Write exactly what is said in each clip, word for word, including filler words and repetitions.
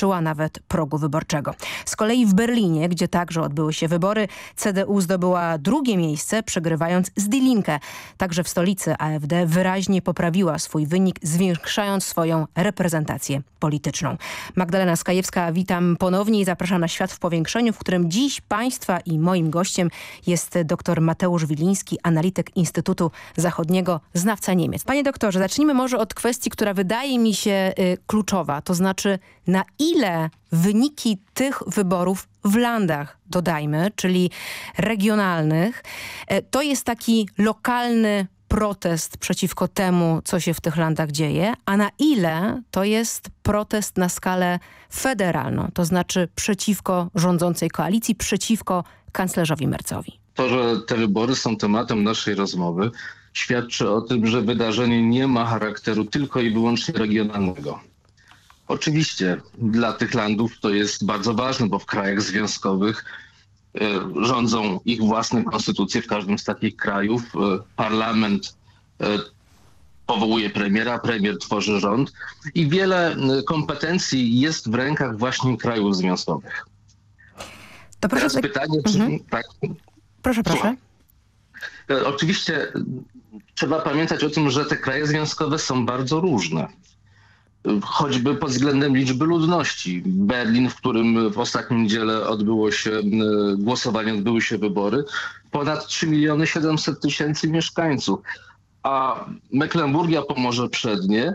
przekroczyła nawet progu wyborczego. Z kolei w Berlinie, gdzie także odbyły się wybory, C D U zdobyła drugie miejsce, przegrywając z Die Linke. Także w stolicy A F D wyraźnie poprawiła swój wynik, zwiększając swoją reprezentację polityczną. Magdalena Skajewska, witam ponownie i zapraszam na Świat w Powiększeniu, w którym dziś Państwa i moim gościem jest dr Mateusz Wiliński, analityk Instytutu Zachodniego, znawca Niemiec. Panie doktorze, zacznijmy może od kwestii, która wydaje mi się y, kluczowa, to znaczy na ile wyniki tych wyborów w landach, dodajmy, czyli regionalnych, y, to jest taki lokalny protest przeciwko temu, co się w tych landach dzieje, a na ile to jest protest na skalę federalną, to znaczy przeciwko rządzącej koalicji, przeciwko kanclerzowi Merzowi. To, że te wybory są tematem naszej rozmowy, świadczy o tym, że wydarzenie nie ma charakteru tylko i wyłącznie regionalnego. Oczywiście dla tych landów to jest bardzo ważne, bo w krajach związkowych y, rządzą ich własne konstytucje. W każdym z takich krajów y, parlament y, powołuje premiera, premier tworzy rząd i wiele y, kompetencji jest w rękach właśnie krajów związkowych. To proszę Teraz tak... pytanie, czy... Mhm. Tak, proszę, proszę. y, oczywiście trzeba pamiętać o tym, że te kraje związkowe są bardzo różne. Choćby pod względem liczby ludności. Berlin, w którym w ostatnią niedzielę odbyło się głosowanie, odbyły się wybory, ponad trzy miliony siedemset tysięcy mieszkańców, a Mecklenburgia Pomorze Przednie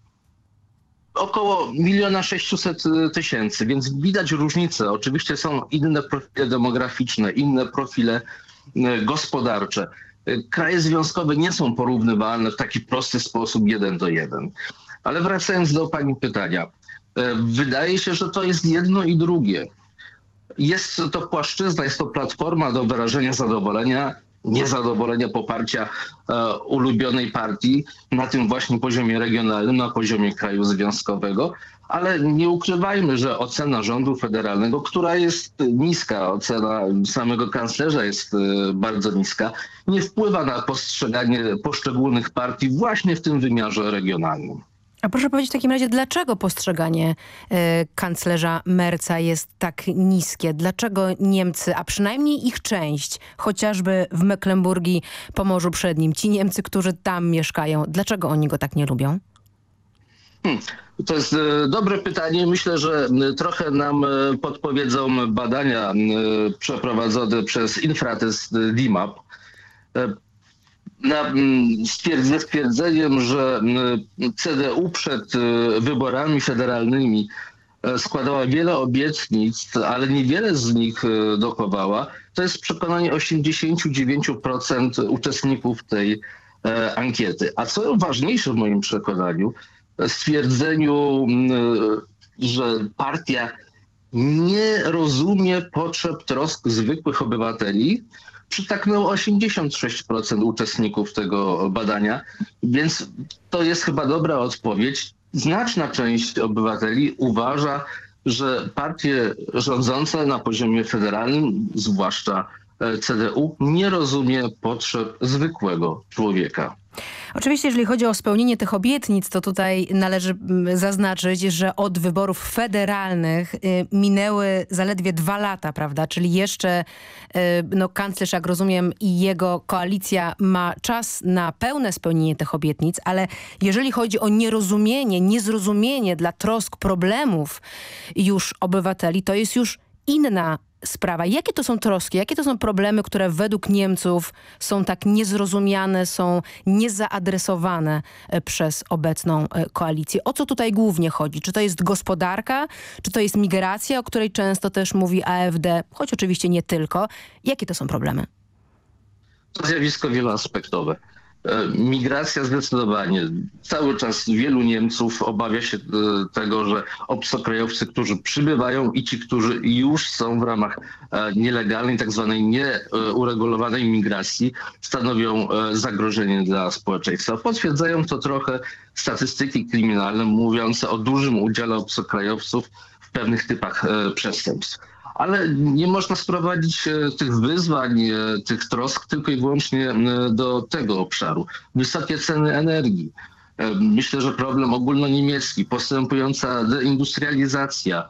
około miliona sześciuset tysięcy, więc widać różnice. Oczywiście są inne profile demograficzne, inne profile gospodarcze. Kraje związkowe nie są porównywalne w taki prosty sposób jeden do jeden. Ale wracając do pani pytania, wydaje się, że to jest jedno i drugie. Jest to płaszczyzna, jest to platforma do wyrażenia zadowolenia, niezadowolenia, poparcia e, ulubionej partii na tym właśnie poziomie regionalnym, na poziomie kraju związkowego, ale nie ukrywajmy, że ocena rządu federalnego, która jest niska, ocena samego kanclerza jest e, bardzo niska, nie wpływa na postrzeganie poszczególnych partii właśnie w tym wymiarze regionalnym. A proszę powiedzieć w takim razie, dlaczego postrzeganie y, kanclerza Merza jest tak niskie? Dlaczego Niemcy, a przynajmniej ich część, chociażby w Mecklenburgii, Pomorzu Przednim, ci Niemcy, którzy tam mieszkają, dlaczego oni go tak nie lubią? Hmm. To jest e, dobre pytanie. Myślę, że e, trochę nam e, podpowiedzą badania e, przeprowadzone przez Infratest D I M A P. E, Na, stwierdz, stwierdzeniem, że C D U przed wyborami federalnymi składała wiele obietnic, ale niewiele z nich dochowała, to jest przekonanie osiemdziesiąt dziewięć procent uczestników tej e, ankiety. A co ważniejsze w moim przekonaniu, stwierdzeniu, że partia nie rozumie potrzeb, trosk zwykłych obywateli, przytaknęło osiemdziesiąt sześć procent uczestników tego badania, więc to jest chyba dobra odpowiedź. Znaczna część obywateli uważa, że partie rządzące na poziomie federalnym, zwłaszcza C D U, nie rozumie potrzeb zwykłego człowieka. Oczywiście, jeżeli chodzi o spełnienie tych obietnic, to tutaj należy zaznaczyć, że od wyborów federalnych y, minęły zaledwie dwa lata, prawda? Czyli jeszcze y, no, kanclerz, jak rozumiem, i jego koalicja ma czas na pełne spełnienie tych obietnic, ale jeżeli chodzi o nierozumienie, niezrozumienie dla trosk, problemów już obywateli, to jest już inna sprawa. Jakie to są troski, jakie to są problemy, które według Niemców są tak niezrozumiane, są niezaadresowane przez obecną koalicję? O co tutaj głównie chodzi? Czy to jest gospodarka? Czy to jest migracja, o której często też mówi A F D, choć oczywiście nie tylko? Jakie to są problemy? To zjawisko wieloaspektowe. Migracja zdecydowanie. Cały czas wielu Niemców obawia się tego, że obcokrajowcy, którzy przybywają i ci, którzy już są w ramach nielegalnej, tak zwanej nieuregulowanej migracji, stanowią zagrożenie dla społeczeństwa. Potwierdzają to trochę statystyki kryminalne mówiące o dużym udziale obcokrajowców w pewnych typach przestępstw. Ale nie można sprowadzić tych wyzwań, tych trosk tylko i wyłącznie do tego obszaru. Wysokie ceny energii. Myślę, że problem ogólnoniemiecki, postępująca deindustrializacja,